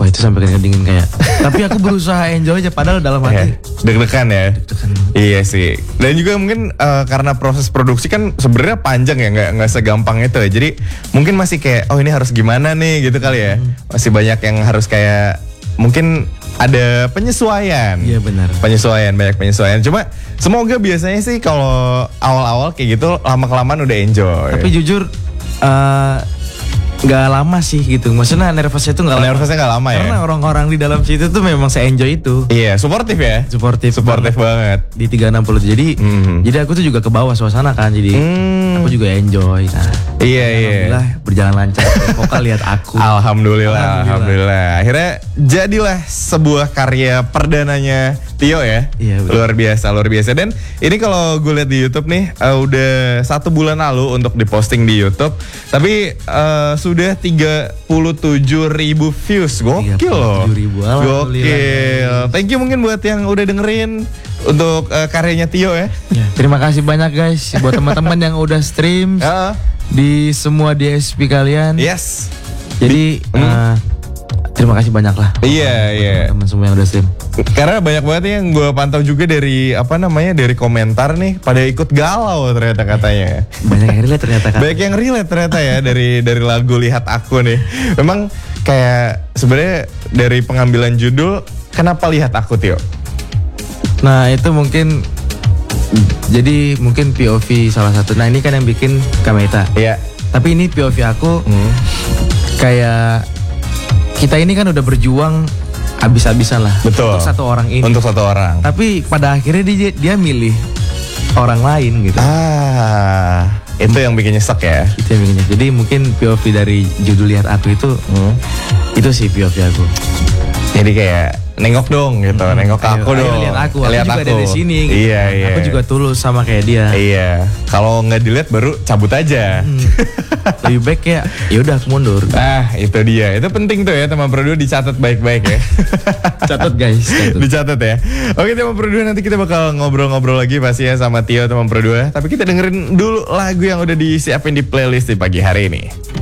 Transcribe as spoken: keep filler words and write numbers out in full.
Wah itu sampai keringat dingin kayak. Tapi aku berusaha enjoy aja padahal dalam hati deg-degan ya. deg-degan. Iya sih. Dan juga mungkin uh, karena proses produksi kan sebenarnya panjang ya, nggak nggak segampang itu ya. Jadi mungkin masih kayak oh ini harus gimana nih gitu kali ya. Masih banyak yang harus kayak mungkin ada penyesuaian. Iya benar. Penyesuaian, banyak penyesuaian. Cuma semoga biasanya sih kalau awal-awal kayak gitu lama-kelamaan udah enjoy. Tapi jujur uh, nggak lama sih gitu. Maksudnya nervousnya tuh nggak lama. Nervousnya nggak lama ya. Karena orang-orang di dalam situ tuh memang se-enjoy itu. Iya, suportif ya. Suportif. Suportif banget. Di tiga enam puluh jadi Mhm. jadi aku tuh juga ke bawah suasana kan. Jadi Hmm. aku juga enjoy. Nah, Iya, iya. alhamdulillah berjalan lancar. Vokal lihat aku. Alhamdulillah, Alhamdulillah. alhamdulillah. Akhirnya jadilah sebuah karya perdananya Tio ya. Iya, betul. Luar biasa, luar biasa. Dan ini kalau gue lihat di YouTube nih, uh, udah satu bulan lalu untuk diposting di YouTube. Tapi uh, sudah tiga puluh tujuh ribu views. Gokil loh. tiga puluh tujuh ribu, alhamdulillah. Gokil. Thank you mungkin buat yang udah dengerin untuk uh, karyanya Tio ya. Ya, terima kasih banyak guys buat teman-teman yang udah stream Uh, di semua D S P kalian. yes. Jadi uh, terima kasih banyak lah. Iya, iya. Teman semua yang udah stream. Karena banyak banget yang gue pantau juga dari apa namanya dari komentar nih pada ikut galau ternyata katanya. Banyak yang relate ternyata kan. Banyak yang relate ternyata ya dari dari lagu Lihat Aku nih. Memang kayak sebenarnya dari pengambilan judul kenapa Lihat Aku Tio? Nah itu mungkin jadi mungkin P O V salah satu. Nah ini kan yang bikin Kameta. Iya. Tapi ini P O V aku Hmm. kayak kita ini kan udah berjuang habis-habisan lah. Betul. Untuk satu orang ini. Untuk satu orang. Tapi pada akhirnya dia dia milih orang lain gitu. Ah, itu yang bikin nyesek ya. Itu yang bikinnya. Jadi mungkin P O V dari judul Lihat Aku itu Hmm. itu sih P O V aku. Jadi kayak nengok dong gitu, nengok Ayo, aku ayo dong. lihat aku. Aku Lihat juga dari sini. Gitu. Iya, iya. Aku juga tulus sama kayak dia. Iya. Kalau nggak dilihat baru cabut aja. Hmm. Lebih baik ya. Ya udah aku mundur. Ah, itu dia. Itu penting tuh ya teman berdua dicatat baik-baik ya. Catat guys. Catat. Dicatat ya. Oke teman berdua, nanti kita bakal ngobrol-ngobrol lagi pasti ya sama Tio teman berdua. Tapi kita dengerin dulu lagu yang udah disiapin di playlist di pagi hari ini.